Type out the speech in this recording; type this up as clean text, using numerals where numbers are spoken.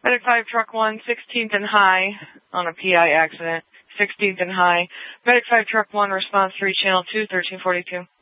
Medic 5, Truck 1, 16th and High on a PI accident. 16th and High. Medic 5, Truck 1, Response 3, Channel 2, 1342.